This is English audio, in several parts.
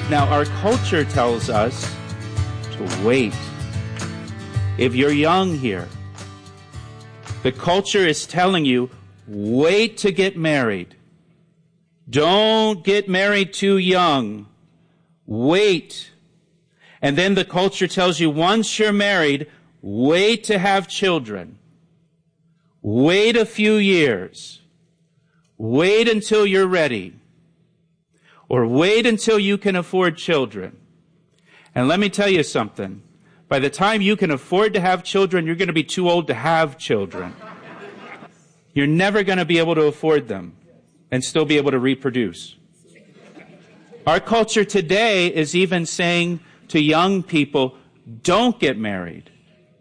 Now, our culture tells us to wait. If you're young here, the culture is telling you, wait to get married. Don't get married too young. Wait. And then the culture tells you, once you're married, wait to have children. Wait a few years. Wait until you're ready. Or wait until you can afford children. And let me tell you something. By the time you can afford to have children, you're going to be too old to have children. You're never going to be able to afford them and still be able to reproduce. Our culture today is even saying to young people, don't get married.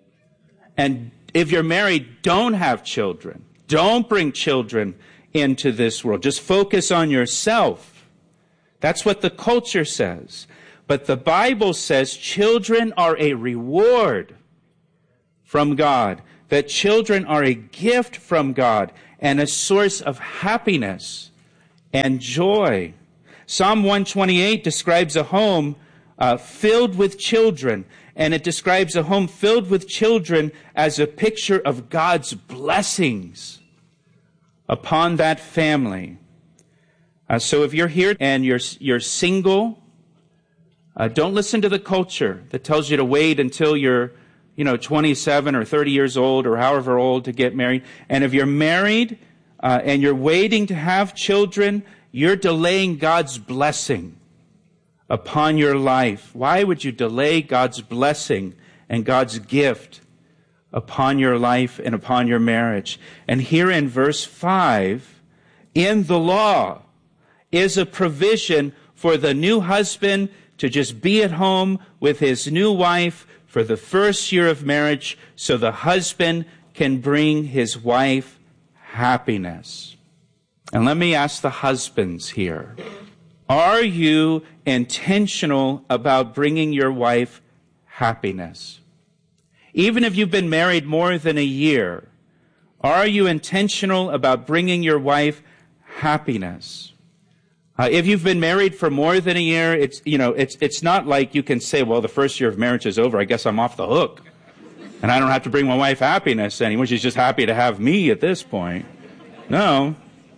And if you're married, don't have children. Don't bring children into this world. Just focus on yourself. That's what the culture says. But the Bible says children are a reward from God. That children are a gift from God and a source of happiness and joy. Psalm 128 describes a home filled with children. And it describes a home filled with children as a picture of God's blessings upon that family. So if you're here and you're single, don't listen to the culture that tells you to wait until you're 27 or 30 years old or however old to get married. And if you're married and you're waiting to have children, you're delaying God's blessing upon your life. Why would you delay God's blessing and God's gift upon your life and upon your marriage? And here in verse 5, in the law is a provision for the new husband to just be at home with his new wife for the first year of marriage so the husband can bring his wife happiness. And let me ask the husbands here. Are you intentional about bringing your wife happiness? Even if you've been married more than a year, are you intentional about bringing your wife happiness? If you've been married for more than a year, it's not like you can say, well, the first year of marriage is over. I guess I'm off the hook. And I don't have to bring my wife happiness anymore. She's just happy to have me at this point. No.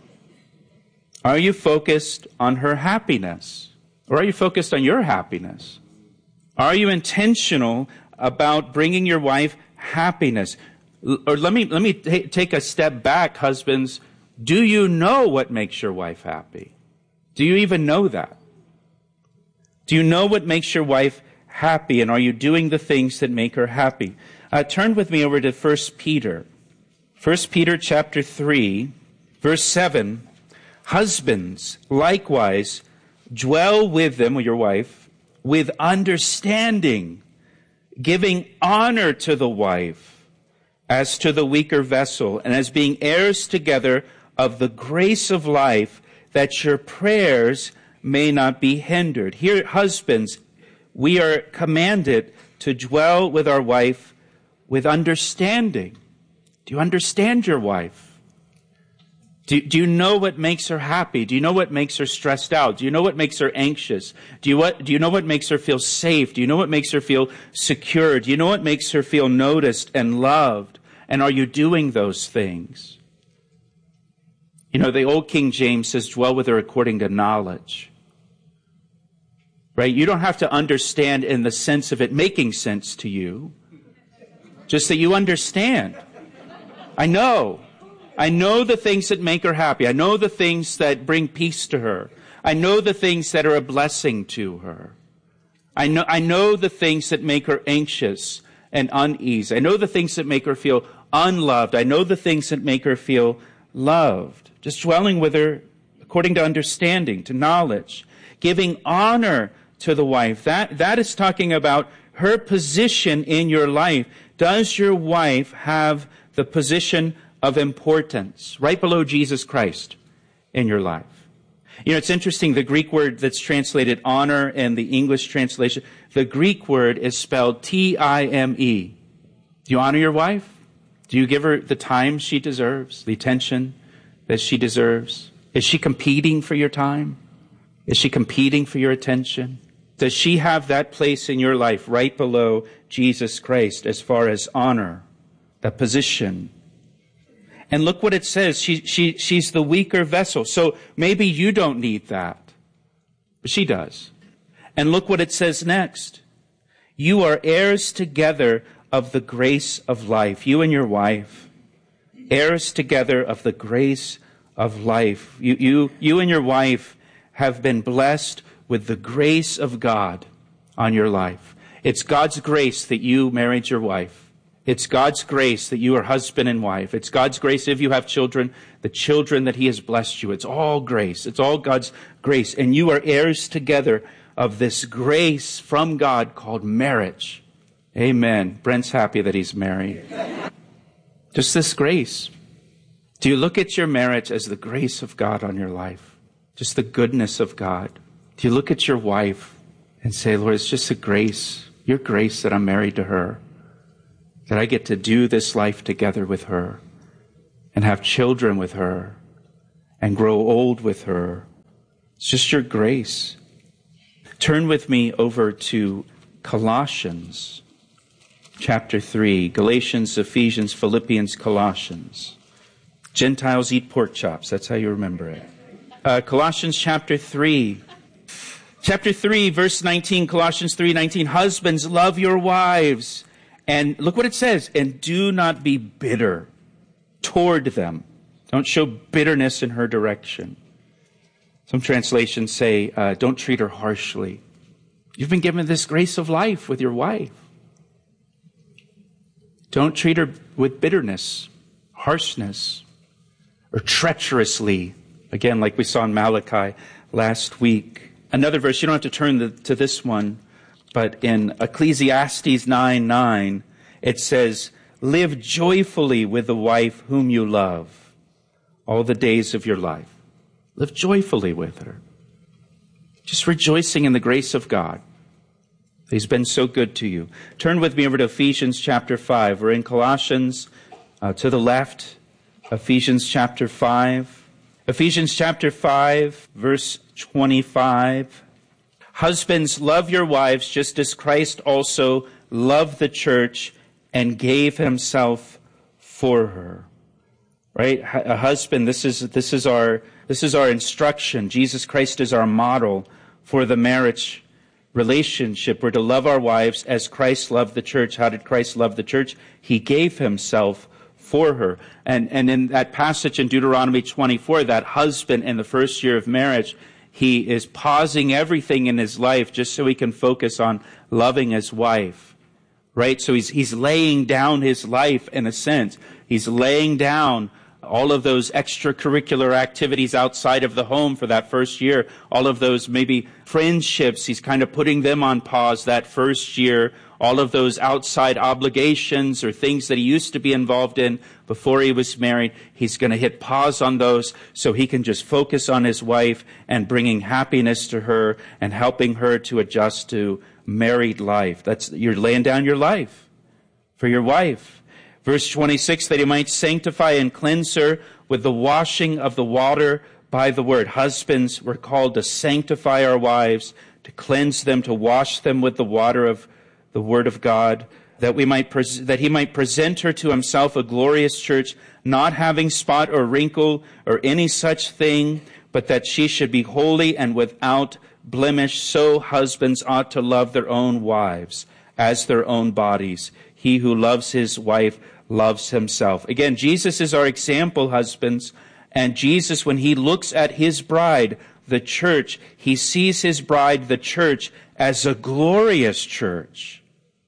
Are you focused on her happiness? Or are you focused on your happiness? Are you intentional about bringing your wife happiness? Or let me take a step back, husbands. Do you know what makes your wife happy? Do you even know that? Do you know what makes your wife happy? And are you doing the things that make her happy? Turn with me over to 1 Peter. 1 Peter chapter 3, verse 7. Husbands, likewise, dwell with them, with your wife, with understanding, giving honor to the wife as to the weaker vessel, and as being heirs together of the grace of life, that your prayers may not be hindered. Here, husbands, we are commanded to dwell with our wife with understanding. Do you understand your wife? Do you know what makes her happy? Do you know what makes her stressed out? Do you know what makes her anxious? Do you know what makes her feel safe? Do you know what makes her feel secure? Do you know what makes her feel noticed and loved? And are you doing those things? The old King James says, dwell with her according to knowledge. Right? You don't have to understand in the sense of it making sense to you. Just that you understand. I know the things that make her happy. I know the things that bring peace to her. I know the things that are a blessing to her. I know the things that make her anxious and uneasy. I know the things that make her feel unloved. I know the things that make her feel loved. Just dwelling with her according to understanding, to knowledge. Giving honor to the wife. That is talking about her position in your life. Does your wife have the position of importance right below Jesus Christ in your life? It's interesting, the Greek word that's translated honor in the English translation, the Greek word is spelled Time. Do you honor your wife? Do you give her the time she deserves, the attention that she deserves? Is she competing for your time? Is she competing for your attention? Does she have that place in your life right below Jesus Christ as far as honor, the position? And look what it says. She's the weaker vessel. So maybe you don't need that, but she does. And look what it says next. You are heirs together of the grace of life. You and your wife, heirs together of the grace of life. You and your wife have been blessed with the grace of God on your life. It's God's grace that you married your wife. It's God's grace that you are husband and wife. It's God's grace if you have children, the children that He has blessed you. It's all grace. It's all God's grace. And you are heirs together of this grace from God called marriage. Amen. Brent's happy that he's married. Just this grace. Do you look at your marriage as the grace of God on your life? Just the goodness of God? Do you look at your wife and say, Lord, it's just a grace, your grace that I'm married to her, that I get to do this life together with her and have children with her and grow old with her. It's just your grace. Turn with me over to Colossians chapter 3, Galatians, Ephesians, Philippians, Colossians. Gentiles eat pork chops. That's how you remember it. Colossians chapter 3. Chapter 3, verse 19, Colossians 3:19. Husbands, love your wives. And look what it says. And do not be bitter toward them. Don't show bitterness in her direction. Some translations say, don't treat her harshly. You've been given this grace of life with your wife. Don't treat her with bitterness, harshness, or treacherously. Again, like we saw in Malachi last week. Another verse, you don't have to turn to this one, but in Ecclesiastes 9:9, it says, live joyfully with the wife whom you love all the days of your life. Live joyfully with her. Just rejoicing in the grace of God. He's been so good to you. Turn with me over to Ephesians chapter 5. We're in Colossians to the left. Ephesians chapter 5. Ephesians chapter 5, verse 25. Husbands, love your wives just as Christ also loved the church and gave himself for her. Right? A husband, this is our instruction. Jesus Christ is our model for the marriage relationship. We're to love our wives as Christ loved the church. How did Christ love the church? He gave himself for her. And in that passage in Deuteronomy 24, that husband in the first year of marriage, he is pausing everything in his life just so he can focus on loving his wife. Right? So he's laying down his life in a sense. He's laying down all of those extracurricular activities outside of the home for that first year, all of those maybe friendships, he's kind of putting them on pause that first year, all of those outside obligations or things that he used to be involved in before he was married, he's going to hit pause on those so he can just focus on his wife and bringing happiness to her and helping her to adjust to married life. You're laying down your life for your wife. Verse 26, that he might sanctify and cleanse her with the washing of the water by the word. Husbands, we're called to sanctify our wives, to cleanse them, to wash them with the water of the word of God, that he might present her to himself a glorious church, not having spot or wrinkle or any such thing, but that she should be holy and without blemish. So husbands ought to love their own wives as their own bodies. He who loves his wife loves himself. Again, Jesus is our example, husbands. And Jesus, when he looks at his bride, the church, he sees his bride, the church, as a glorious church.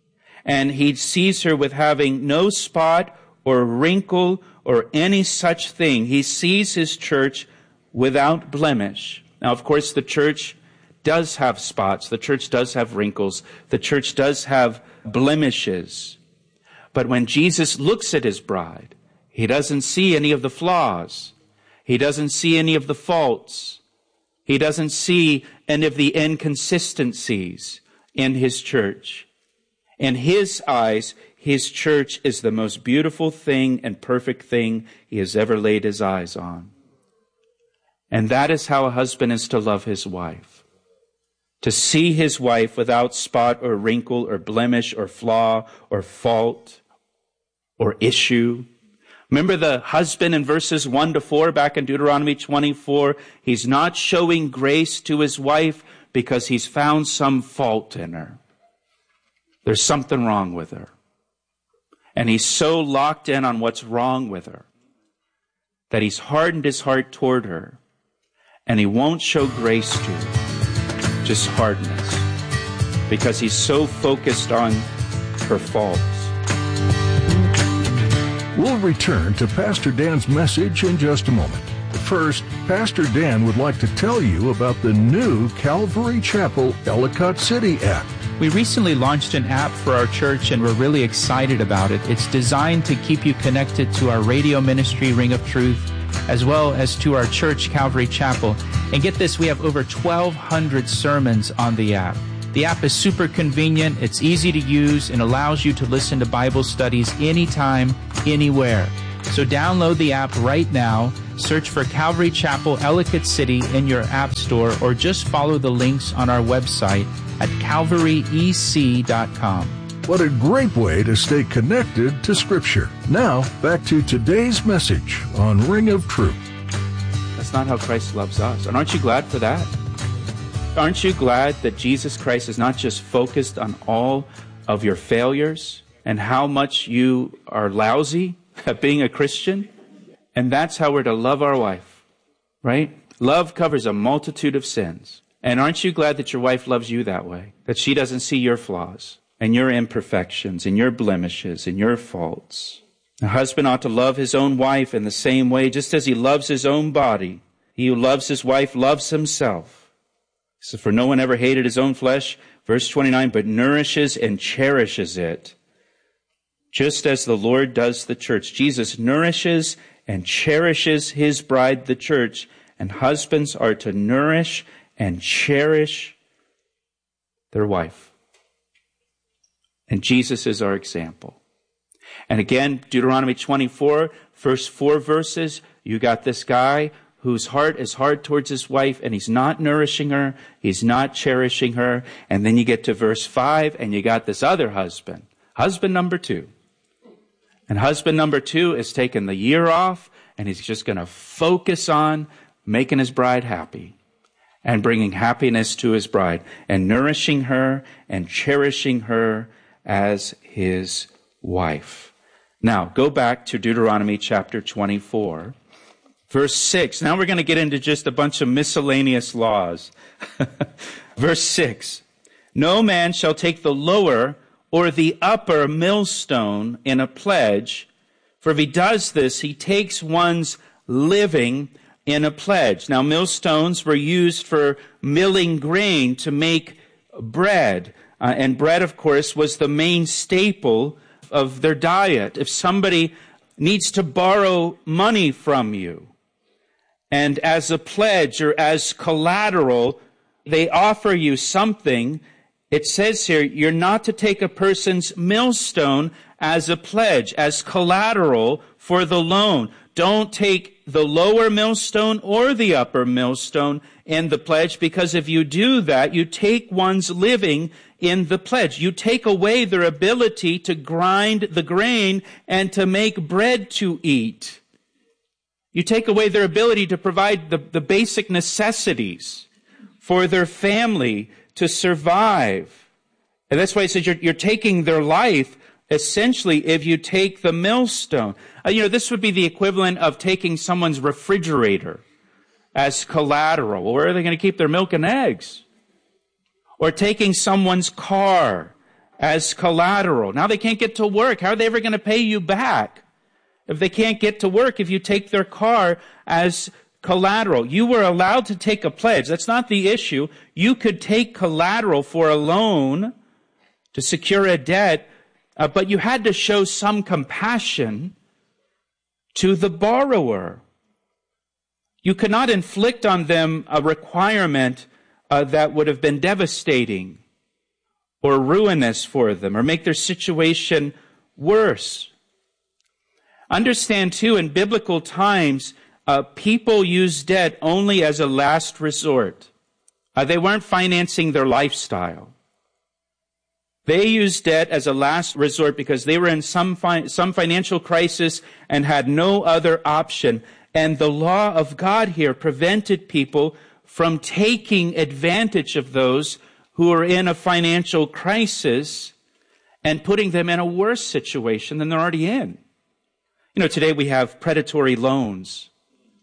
And he sees her with having no spot or wrinkle or any such thing. He sees his church without blemish. Now, of course, the church does have spots. The church does have wrinkles. The church does have blemishes. But when Jesus looks at his bride, he doesn't see any of the flaws. He doesn't see any of the faults. He doesn't see any of the inconsistencies in his church. In his eyes, his church is the most beautiful thing and perfect thing he has ever laid his eyes on. And that is how a husband is to love his wife. to see his wife without spot or wrinkle or blemish or flaw or fault or issue. Remember the husband in verses 1 to 4 back in Deuteronomy 24? He's not showing grace to his wife because he's found some fault in her. There's something wrong with her. And he's so locked in on what's wrong with her that he's hardened his heart toward her, and he won't show grace to her, just hardness, because he's so focused on her faults. We'll return to Pastor Dan's message in just a moment. First, Pastor Dan would like to tell you about the new Calvary Chapel Ellicott City app. We recently launched an app for our church, and we're really excited about it. It's designed to keep you connected to our radio ministry, Ring of Truth, as well as to our church, Calvary Chapel. And get this, we have over 1,200 sermons on the app. The app is super convenient, it's easy to use, and allows you to listen to Bible studies anytime, anywhere. So download the app right now, search for Calvary Chapel Ellicott City in your app store, or just follow the links on our website at calvaryec.com. What a great way to stay connected to Scripture. Now, back to today's message on Ring of Truth. That's not how Christ loves us. And aren't you glad for that? Aren't you glad that Jesus Christ is not just focused on all of your failures and how much you are lousy at being a Christian? And that's how we're to love our wife, right? Love covers a multitude of sins. And aren't you glad that your wife loves you that way? That she doesn't see your flaws and your imperfections and your blemishes and your faults. A husband ought to love his own wife in the same way, just as he loves his own body. He who loves his wife loves himself. So for no one ever hated his own flesh, verse 29, but nourishes and cherishes it, just as the Lord does the church. Jesus nourishes and cherishes his bride, the church, and husbands are to nourish and cherish their wife. And Jesus is our example. And again, Deuteronomy 24, first 4 verses, you got this guy whose heart is hard towards his wife, and he's not nourishing her, he's not cherishing her. And then you get to verse 5, and you got this other husband, husband number 2. And husband number 2 is taking the year off, and he's just going to focus on making his bride happy and bringing happiness to his bride and nourishing her and cherishing her as his wife. Now, go back to Deuteronomy chapter 24. Verse 6. Now we're going to get into just a bunch of miscellaneous laws. Verse 6. No man shall take the lower or the upper millstone in a pledge, for if he does this, he takes one's living in a pledge. Now millstones were used for milling grain to make bread. And bread, of course, was the main staple of their diet. If somebody needs to borrow money from you, and as a pledge or as collateral, they offer you something, it says here, you're not to take a person's millstone as a pledge, as collateral for the loan. Don't take the lower millstone or the upper millstone in the pledge, because if you do that, you take one's living in the pledge. You take away their ability to grind the grain and to make bread to eat. You take away their ability to provide the basic necessities for their family to survive. And that's why it says you're taking their life, essentially, if you take the millstone. This would be the equivalent of taking someone's refrigerator as collateral. Where are they going to keep their milk and eggs? Or taking someone's car as collateral. Now they can't get to work. How are they ever going to pay you back? If they can't get to work, if you take their car as collateral. You were allowed to take a pledge. That's not the issue. You could take collateral for a loan to secure a debt, but you had to show some compassion to the borrower. You could not inflict on them a requirement that would have been devastating or ruinous for them or make their situation worse. Understand, too, in biblical times, people used debt only as a last resort. They weren't financing their lifestyle. They used debt as a last resort because they were in some financial crisis and had no other option. And the law of God here prevented people from taking advantage of those who are in a financial crisis and putting them in a worse situation than they're already in. You know, today we have predatory loans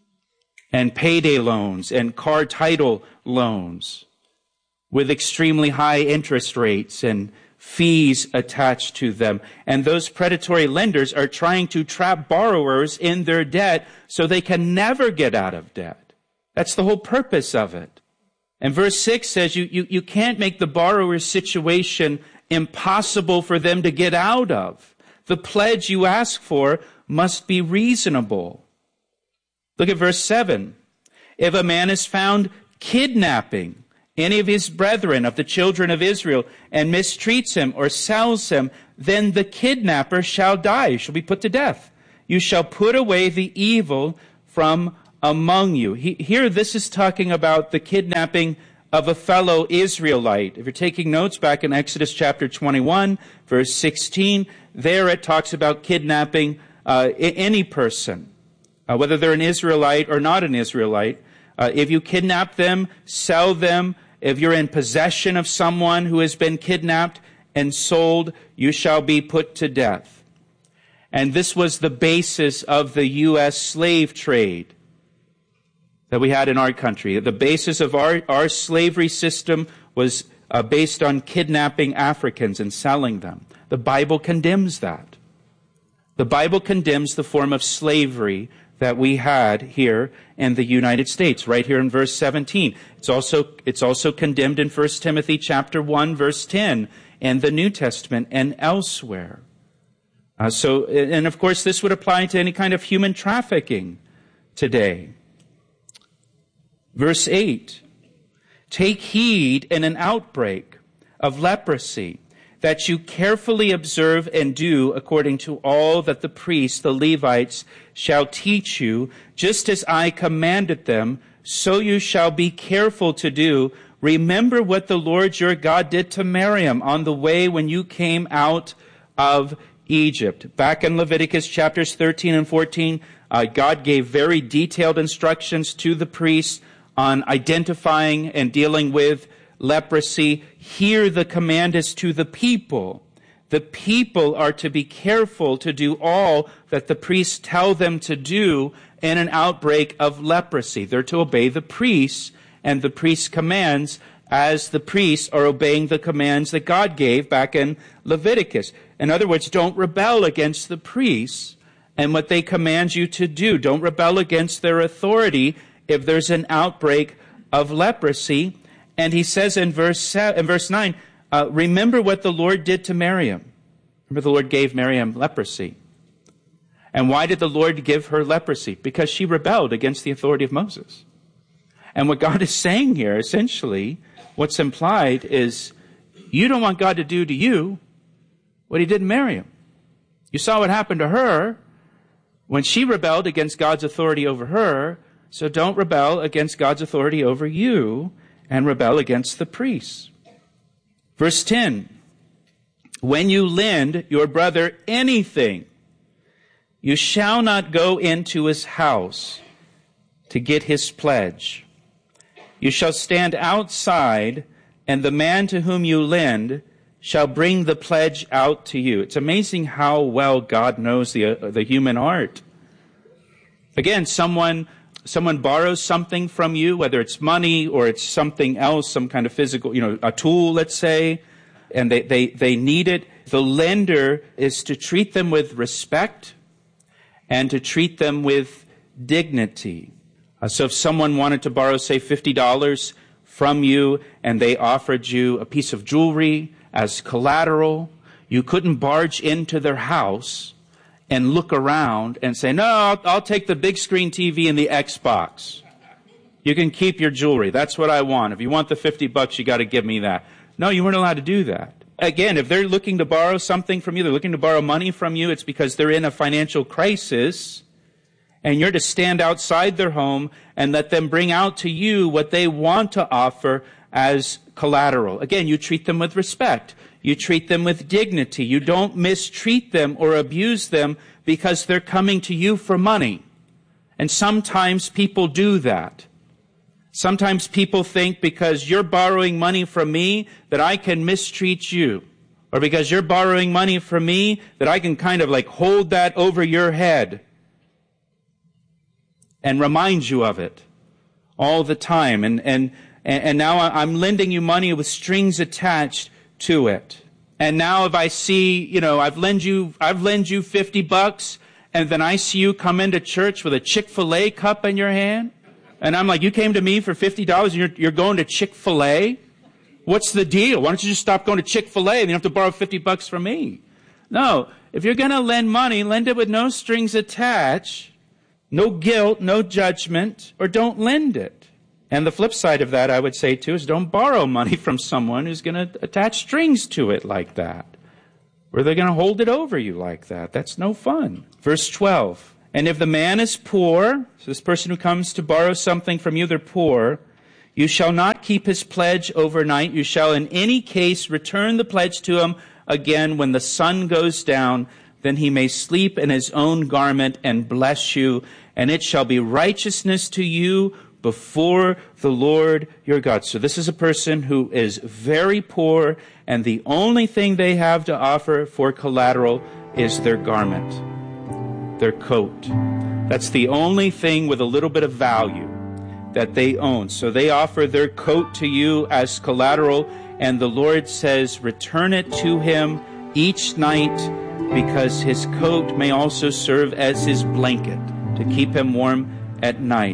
and payday loans and car title loans with extremely high interest rates and fees attached to them. And those predatory lenders are trying to trap borrowers in their debt so they can never get out of debt. That's the whole purpose of it. And verse 6 says you can't make the borrower's situation impossible for them to get out of. The pledge you ask for must be reasonable. Look at verse 7. If a man is found kidnapping any of his brethren of the children of Israel and mistreats him or sells him, then the kidnapper shall die, shall be put to death. You shall put away the evil from among you. Here, this is talking about the kidnapping of a fellow Israelite. If you're taking notes, back in Exodus chapter 21, verse 16, there it talks about kidnapping any person, whether they're an Israelite or not an Israelite. If you kidnap them, sell them, if you're in possession of someone who has been kidnapped and sold, you shall be put to death. And this was the basis of the U.S. slave trade that we had in our country. The basis of our slavery system was based on kidnapping Africans and selling them. The Bible condemns that. The Bible condemns the form of slavery that we had here in the United States, right here in verse 17. It's also condemned in 1 Timothy chapter 1, verse 10, and the New Testament and elsewhere. And of course, this would apply to any kind of human trafficking today. Verse 8, take heed in an outbreak of leprosy, that you carefully observe and do according to all that the priests, the Levites, shall teach you, just as I commanded them, so you shall be careful to do. Remember what the Lord your God did to Miriam on the way when you came out of Egypt. Back in Leviticus chapters 13 and 14, God gave very detailed instructions to the priests on identifying and dealing with leprosy. Here the command is to the people. The people are to be careful to do all that the priests tell them to do in an outbreak of leprosy. They're to obey the priests and the priests' commands as the priests are obeying the commands that God gave back in Leviticus. In other words, don't rebel against the priests and what they command you to do. Don't rebel against their authority if there's an outbreak of leprosy. And he says in verse 9, remember what the Lord did to Miriam. Remember, the Lord gave Miriam leprosy. And why did the Lord give her leprosy? Because she rebelled against the authority of Moses. And what God is saying here, essentially, what's implied is, you don't want God to do to you what he did to Miriam. You saw what happened to her when she rebelled against God's authority over her. So don't rebel against God's authority over you and rebel against the priests. Verse 10, when you lend your brother anything, you shall not go into his house to get his pledge. You shall stand outside, and the man to whom you lend shall bring the pledge out to you. It's amazing how well God knows the human heart. Again, someone borrows something from you, whether it's money or it's something else, some kind of physical, a tool, let's say, and they need it. The lender is to treat them with respect and to treat them with dignity. So if someone wanted to borrow, say, $50 from you and they offered you a piece of jewelry as collateral, you couldn't barge into their house and look around and say, no, I'll take the big screen TV and the Xbox. You can keep your jewelry. That's what I want. If you want the $50, you got to give me that. No, you weren't allowed to do that. Again, if they're looking to borrow something from you, they're looking to borrow money from you, it's because they're in a financial crisis, and you're to stand outside their home and let them bring out to you what they want to offer as collateral. Again, you treat them with respect. You treat them with dignity. You don't mistreat them or abuse them because they're coming to you for money. And sometimes people do that. Sometimes people think because you're borrowing money from me that I can mistreat you. Or because you're borrowing money from me that I can kind of like hold that over your head and remind you of it all the time. And now I'm lending you money with strings attached to it. And now if I see, I've lend you $50, and then I see you come into church with a Chick-fil-A cup in your hand, and I'm like, you came to me for $50 and you're going to Chick-fil-A? What's the deal? Why don't you just stop going to Chick-fil-A and you don't have to borrow $50 from me? No, if you're going to lend money, lend it with no strings attached, no guilt, no judgment, or don't lend it. And the flip side of that, I would say, too, is don't borrow money from someone who's going to attach strings to it like that. Or they're going to hold it over you like that. That's no fun. Verse 12. And if the man is poor, so this person who comes to borrow something from you, they're poor, you shall not keep his pledge overnight. You shall in any case return the pledge to him again when the sun goes down. Then he may sleep in his own garment and bless you. And it shall be righteousness to you before the Lord your God. So this is a person who is very poor, and the only thing they have to offer for collateral is their garment, their coat. That's the only thing with a little bit of value that they own. So they offer their coat to you as collateral, and the Lord says, return it to him each night, because his coat may also serve as his blanket to keep him warm at night.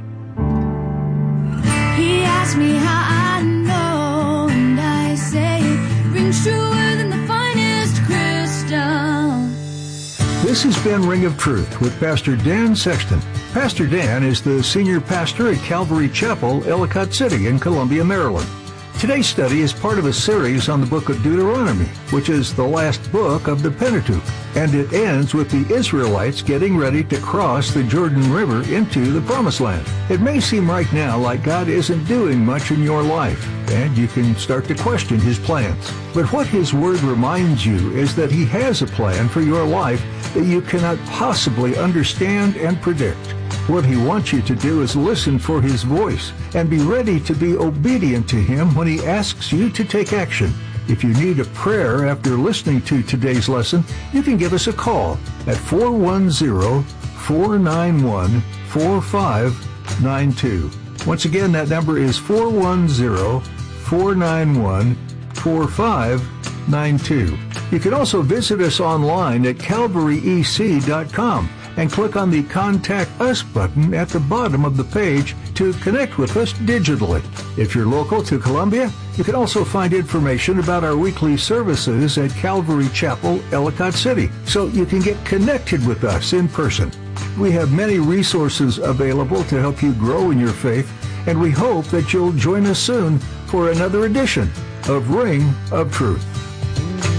He asked me how I know, and I say it rings truer than the finest crystal. This has been Ring of Truth with Pastor Dan Sexton. Pastor Dan is the senior pastor at Calvary Chapel, Ellicott City in Columbia, Maryland. Today's study is part of a series on the book of Deuteronomy, which is the last book of the Pentateuch, and it ends with the Israelites getting ready to cross the Jordan River into the Promised Land. It may seem right now like God isn't doing much in your life, and you can start to question His plans. But what His Word reminds you is that He has a plan for your life that you cannot possibly understand and predict. What He wants you to do is listen for His voice and be ready to be obedient to Him when He asks you to take action. If you need a prayer after listening to today's lesson, you can give us a call at 410-491-4592. Once again, that number is 410-491-4592. You can also visit us online at calvaryec.com and click on the Contact Us button at the bottom of the page to connect with us digitally. If you're local to Columbia, you can also find information about our weekly services at Calvary Chapel, Ellicott City, so you can get connected with us in person. We have many resources available to help you grow in your faith, and we hope that you'll join us soon for another edition of Ring of Truth.